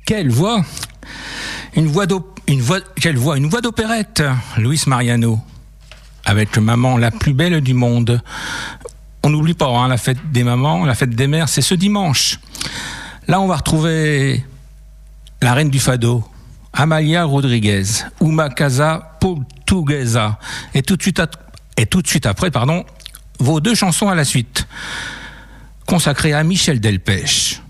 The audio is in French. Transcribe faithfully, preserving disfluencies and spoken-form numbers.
Quelle voix! Une voix d'op- une voix, quelle voix! Une voix d'opérette, Luis Mariano, avec Maman la plus belle du monde. On n'oublie pas, hein, la fête des mamans, la fête des mères, c'est ce dimanche. Là, on va retrouver la reine du fado, Amalia Rodriguez, Uma Casa Portuguesa, et tout de suite, à, et tout de suite après, pardon, vos deux chansons à la suite, consacrées à Michel Delpech.